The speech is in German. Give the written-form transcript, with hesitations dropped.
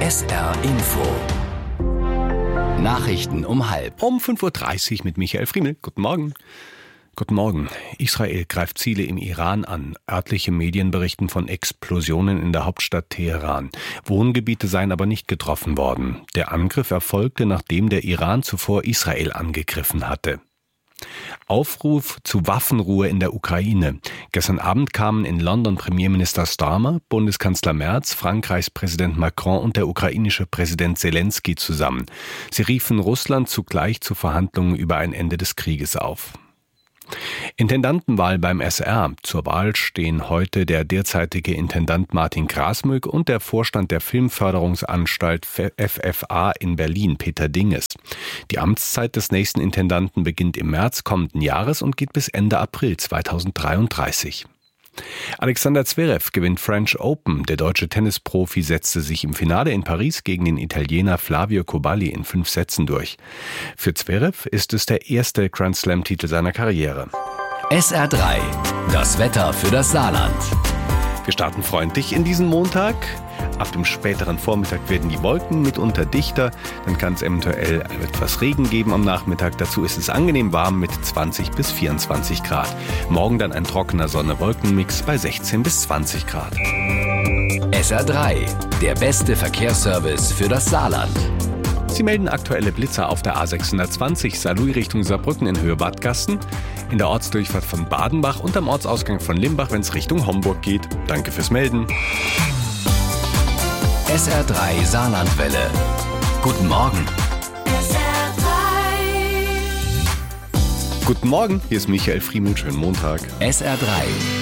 SR Info. Nachrichten um 12:30. Um 5:30 Uhr mit Michael Friemel. Guten Morgen. Guten Morgen. Israel greift Ziele im Iran an. Örtliche Medien berichten von Explosionen in der Hauptstadt Teheran. Wohngebiete seien aber nicht getroffen worden. Der Angriff erfolgte, nachdem der Iran zuvor Israel angegriffen hatte. Aufruf zu Waffenruhe in der Ukraine. Gestern Abend kamen in London Premierminister Starmer, Bundeskanzler Merz, Frankreichs Präsident Macron und der ukrainische Präsident Zelensky zusammen. Sie riefen Russland zugleich zu Verhandlungen über ein Ende des Krieges auf. Intendantenwahl beim SR. Zur Wahl stehen heute der derzeitige Intendant Martin Grasmück und der Vorstand der Filmförderungsanstalt FFA in Berlin, Peter Dinges. Die Amtszeit des nächsten Intendanten beginnt im März kommenden Jahres und geht bis Ende April 2033. Alexander Zverev gewinnt French Open. Der deutsche Tennisprofi setzte sich im Finale in Paris gegen den Italiener Flavio Coballi in 5 Sätzen durch. Für Zverev ist es der erste Grand-Slam-Titel seiner Karriere. SR3, das Wetter für das Saarland. Wir starten freundlich in diesen Montag. Ab dem späteren Vormittag werden die Wolken mitunter dichter. Dann kann es eventuell etwas Regen geben am Nachmittag. Dazu ist es angenehm warm mit 20 bis 24 Grad. Morgen dann ein trockener Sonne-Wolken-Mix bei 16 bis 20 Grad. SR3, der beste Verkehrsservice für das Saarland. Sie melden aktuelle Blitzer auf der A620 Saarlouis Richtung Saarbrücken in Höhe Bad Gasten, in der Ortsdurchfahrt von Badenbach und am Ortsausgang von Limbach, wenn es Richtung Homburg geht. Danke fürs Melden. SR3 Saarlandwelle. Guten Morgen. Guten Morgen, hier ist Michael Friemel. Schönen Montag. SR3